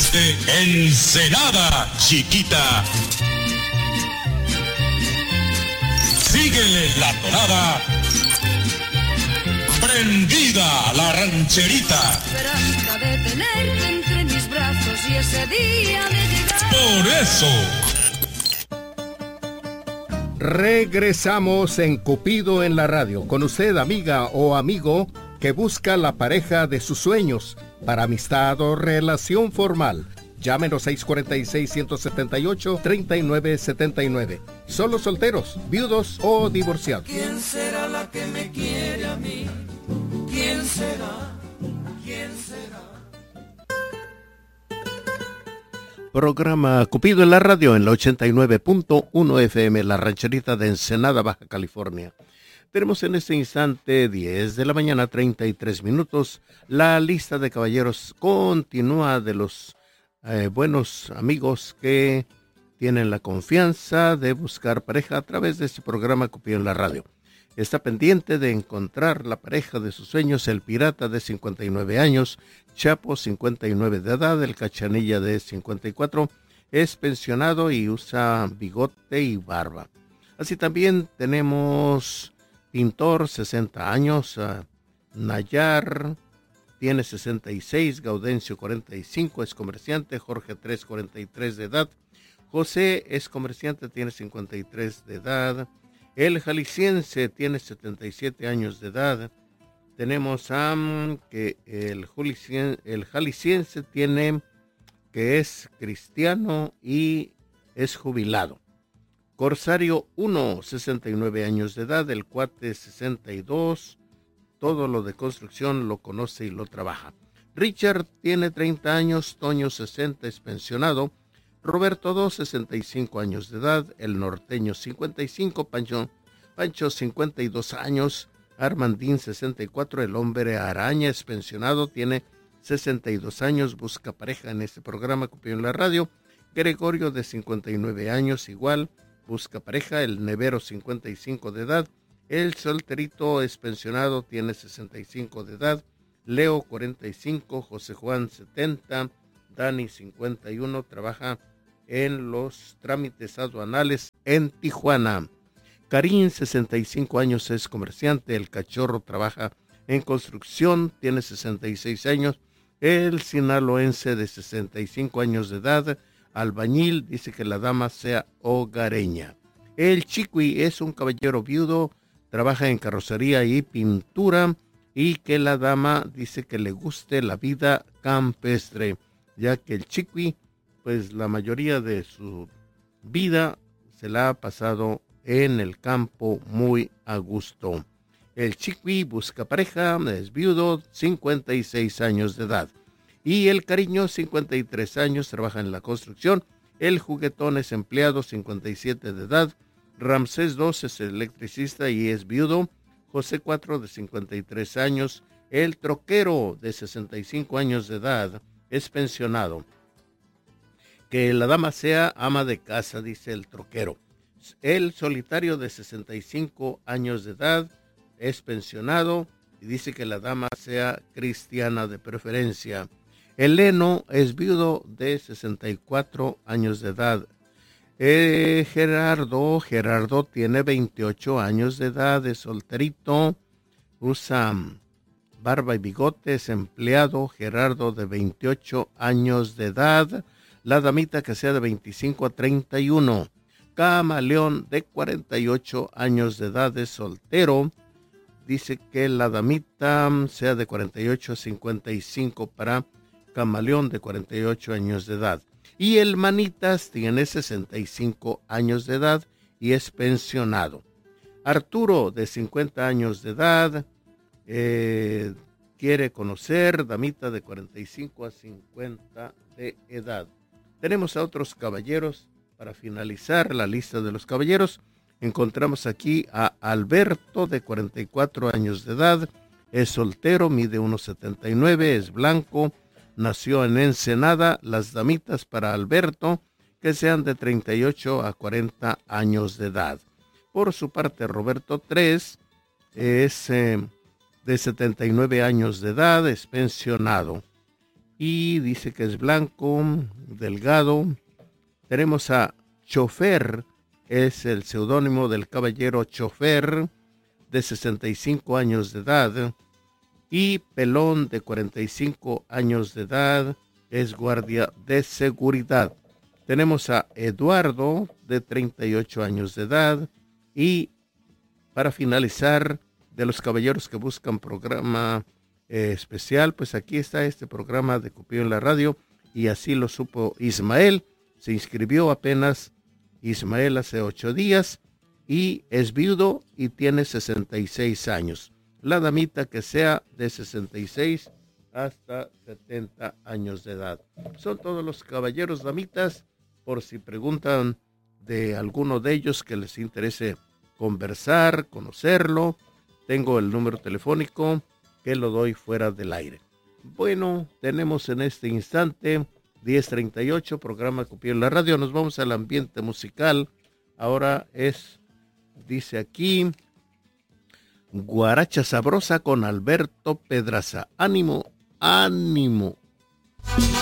Desde Ensenada, Chiquita. Síguele la tonada. Prendida la rancherita. Esperanza de tenerte entre mis brazos y ese día de llegar. Por eso. Regresamos en Cupido en la radio. Con usted, amiga o amigo, que busca la pareja de sus sueños para amistad o relación formal. Llámenos 646-178-3979. Solo solteros, viudos o divorciados. ¿Quién será la que me quiere a mí? ¿Quién será? ¿Quién será? Programa Cupido en la radio en la 89.1 FM, la rancherita de Ensenada, Baja California. Tenemos en este instante 10 de la mañana, 33 minutos. La lista de caballeros continúa de los buenos amigos que tienen la confianza de buscar pareja a través de este programa Cupido en la radio. Está pendiente de encontrar la pareja de sus sueños el pirata de 59 años, Chapo 59 de edad, el Cachanilla de 54, es pensionado y usa bigote y barba. Así también tenemos pintor 60 años, Nayar tiene 66, Gaudencio 45, es comerciante, Jorge 3, 43 de edad, José es comerciante, tiene 53 de edad, el jalisciense tiene 77 años de edad. Tenemos que el jalisciense tiene que es cristiano y es jubilado. Corsario 1, 69 años de edad, el cuate 62, todo lo de construcción lo conoce y lo trabaja. Richard tiene 30 años, Toño 60, es pensionado. Roberto 2, 65 años de edad, el norteño 55, Pancho 52 años, Armandín 64, el hombre araña es pensionado, tiene 62 años, busca pareja en este programa Cupido en la radio. Gregorio de 59 años, igual, busca pareja, el nevero 55 de edad, el solterito es pensionado, tiene 65 de edad, Leo 45, José Juan 70, Dani 51, trabaja en los trámites aduanales en Tijuana. Karim, 65 años, es comerciante. El cachorro trabaja en construcción, tiene 66 años. El sinaloense de 65 años de edad, albañil, dice que la dama sea hogareña. El chiqui es un caballero viudo, trabaja en carrocería y pintura y que la dama dice que le guste la vida campestre, ya que el chiqui pues la mayoría de su vida se la ha pasado en el campo muy a gusto. El chiqui busca pareja, es viudo, 56 años de edad. Y el cariño, 53 años, trabaja en la construcción. El juguetón es empleado, 57 de edad. Ramsés 2 es electricista y es viudo. José 4 de 53 años. El troquero de 65 años de edad es pensionado. Que la dama sea ama de casa, dice el troquero. El solitario de 65 años de edad es pensionado y dice que la dama sea cristiana de preferencia. Eleno es viudo de 64 años de edad. Gerardo tiene 28 años de edad, es solterito, usa barba y bigote, es empleado. Gerardo de 28 años de edad. La damita que sea de 25 a 31. Camaleón de 48 años de edad, es soltero. Dice que la damita sea de 48 a 55 para Camaleón de 48 años de edad. Y el Manitas tiene 65 años de edad y es pensionado. Arturo de 50 años de edad quiere conocer damita de 45 a 50 de edad. Tenemos a otros caballeros. Para finalizar la lista de los caballeros, encontramos aquí a Alberto de 44 años de edad, es soltero, mide 1.79, es blanco, nació en Ensenada. Las damitas para Alberto que sean de 38 a 40 años de edad. Por su parte, Roberto 3 es de 79 años de edad, es pensionado. y dice que es blanco, delgado. Tenemos a Chofer, es el seudónimo del caballero Chofer, de 65 años de edad, y Pelón, de 45 años de edad, es guardia de seguridad. Tenemos a Eduardo, de 38 años de edad, y para finalizar, de los caballeros que buscan programa especial, pues aquí está este programa de Cupido en la radio, y así lo supo Ismael. Se inscribió apenas Ismael hace 8 días y es viudo y tiene 66 años. La damita que sea de 66 hasta 70 años de edad. Son todos los caballeros, damitas, por si preguntan de alguno de ellos que les interese conversar, conocerlo. Tengo el número telefónico que lo doy fuera del aire. Bueno, tenemos en este instante 10:38, programa Cupido en la radio. Nos vamos al ambiente musical. Ahora dice aquí, Guaracha Sabrosa con Alberto Pedraza. Ánimo, ánimo.